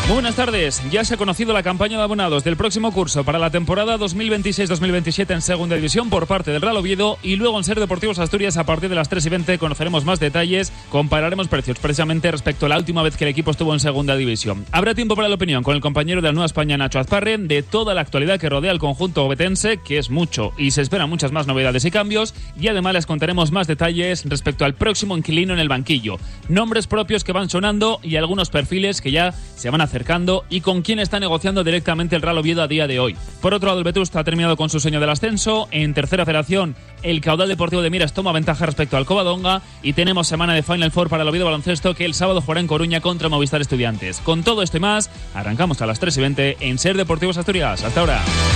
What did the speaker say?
Muy buenas tardes. Ya se ha conocido la campaña de abonados del próximo curso para la temporada 2026-2027 en Segunda División por parte del Real Oviedo, y luego en Ser Deportivos Asturias a partir de las 3:20 conoceremos más detalles, compararemos precios precisamente respecto a la última vez que el equipo estuvo en Segunda División. Habrá tiempo para la opinión con el compañero de la Nueva España, Nacho Azparre, de toda la actualidad que rodea al conjunto obetense, que es mucho y se esperan muchas más novedades y cambios, y además les contaremos más detalles respecto al próximo inquilino en el banquillo, nombres propios que van sonando y algunos perfiles que ya se van acercando y con quién está negociando directamente el Real Oviedo a día de hoy. Por otro lado, el Vetusta ha terminado con su sueño del ascenso. En tercera federación, el Caudal Deportivo de Miras toma ventaja respecto al Covadonga y tenemos semana de Final Four para el Oviedo Baloncesto, que el sábado jugará en Coruña contra Movistar Estudiantes. Con todo esto y más, arrancamos a las 3:20 en Ser Deportivos Asturias. Hasta ahora.